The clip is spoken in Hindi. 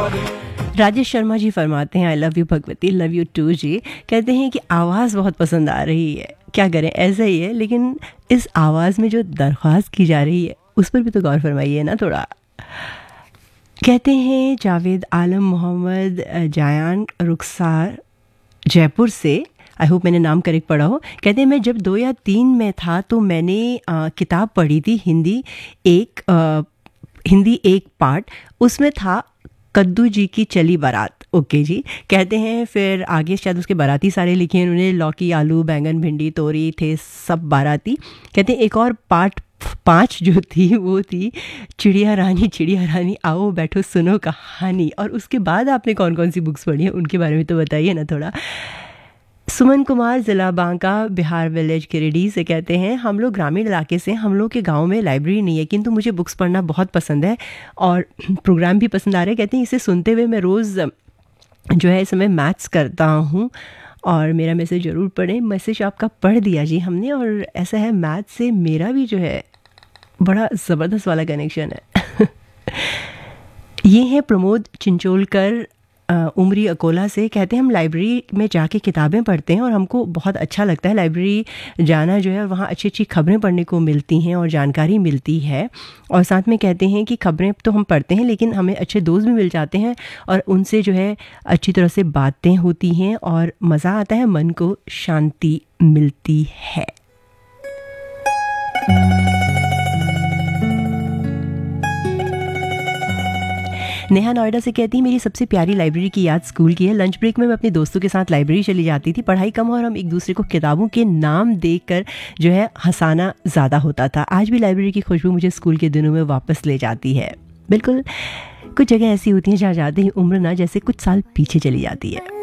राजेश शर्मा जी फरमाते हैं I love you Bhagwati, love you to जी। कहते हैं कि आवाज़ बहुत पसंद आ रही है, क्या करें ऐसा ही है, लेकिन इस आवाज़ में जो दरख्वास्त की जा रही है उस पर भी तो गौर फरमाइए ना थोड़ा। कहते हैं जावेद आलम मोहम्मद जायान रुखसार जयपुर से, आई होप मैंने नाम करेक्ट पढ़ा हो। कहते हैं मैं जब 2 या 3 में था तो मैंने किताब पढ़ी थी हिंदी एक पार्ट, उसमें था कद्दू जी की चली बारात। ओके जी। कहते हैं फिर आगे शायद उसके बाराती सारे लिखे हैं उन्होंने, लौकी आलू बैंगन भिंडी तोरी थे सब बाराती। कहते हैं एक और पार्ट 5 जो थी वो थी चिड़िया रानी आओ बैठो सुनो कहानी। और उसके बाद आपने कौन कौन सी बुक्स पढ़ी हैं उनके बारे में तो बताइए ना थोड़ा। सुमन कुमार ज़िला बांका बिहार विलेज गिरिडीह से कहते हैं हम लोग ग्रामीण इलाके से, हम लोग के गांव में लाइब्रेरी नहीं है, किंतु मुझे बुक्स पढ़ना बहुत पसंद है और प्रोग्राम भी पसंद आ रहे हैं। कहते हैं इसे सुनते हुए मैं रोज़ जो है इस समय मैथ्स करता हूँ और मेरा मैसेज ज़रूर पढ़ें। मैसेज आपका पढ़ दिया जी हमने। और ऐसा है मैथ्स से मेरा भी जो है बड़ा ज़बरदस्त वाला कनेक्शन है। ये है प्रमोद चिंचोलकर उमरी अकोला से। कहते हैं हम लाइब्रेरी में जाके किताबें पढ़ते हैं और हमको बहुत अच्छा लगता है। लाइब्रेरी जाना जो है वहाँ अच्छी अच्छी खबरें पढ़ने को मिलती हैं और जानकारी मिलती है। और साथ में कहते हैं कि खबरें तो हम पढ़ते हैं लेकिन हमें अच्छे दोस्त भी मिल जाते हैं और उनसे जो है अच्छी तरह से बातें होती हैं और मज़ा आता है, मन को शांति मिलती है। नेहा नोएडा से कहती है मेरी सबसे प्यारी लाइब्रेरी की याद स्कूल की है। लंच ब्रेक में मैं अपने दोस्तों के साथ लाइब्रेरी चली जाती थी। पढ़ाई कम और हम एक दूसरे को किताबों के नाम देखकर जो है हंसाना ज़्यादा होता था। आज भी लाइब्रेरी की खुशबू मुझे स्कूल के दिनों में वापस ले जाती है। बिल्कुल, कुछ जगह ऐसी होती हैं जहाँ जाते ही उम्र ना जैसे कुछ साल पीछे चली जाती है।